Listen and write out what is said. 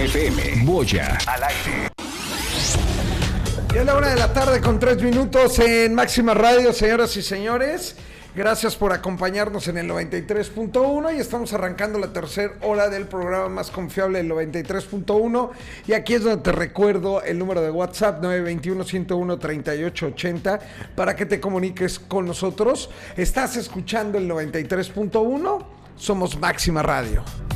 FM, Boya, al aire. Ya es la 1:03 en Máxima Radio, señoras y señores. Gracias por acompañarnos en el 93.1 y estamos arrancando la tercera hora del programa más confiable del 93.1 y aquí es donde te recuerdo el número de WhatsApp 921-101-3880 para que te comuniques con nosotros. Estás escuchando el 93.1, somos Máxima Radio.